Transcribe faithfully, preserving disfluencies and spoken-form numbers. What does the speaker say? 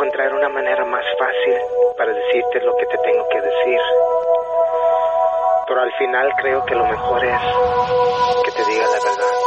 encontrar una manera más fácil para decirte lo que te tengo que decir. Pero al final creo que lo mejor es que te diga la verdad.